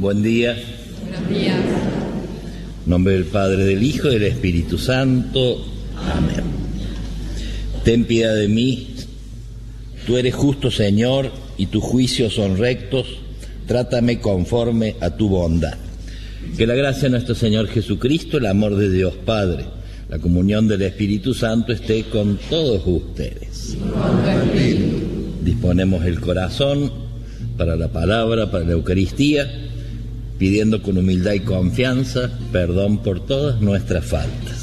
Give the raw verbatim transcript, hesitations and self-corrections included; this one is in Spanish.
Buen día. Buenos días. En nombre del Padre, del Hijo y del Espíritu Santo. Amén. Ten piedad de mí. Tú eres justo, Señor, y tus juicios son rectos. Trátame conforme a tu bondad. Que la gracia de nuestro Señor Jesucristo, el amor de Dios Padre, la comunión del Espíritu Santo esté con todos ustedes. Disponemos el corazón para la palabra, para la Eucaristía, pidiendo con humildad y confianza perdón por todas nuestras faltas.